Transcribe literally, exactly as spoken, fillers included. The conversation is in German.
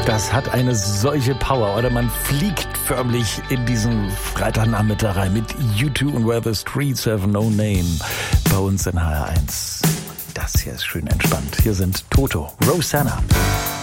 Das hat eine solche Power, oder man fliegt förmlich in diesen Freitagnachmittag rein mit U zwei und Where the Streets Have No Name bei uns in H R eins. Das hier ist schön entspannt. Hier sind Toto, Rosanna.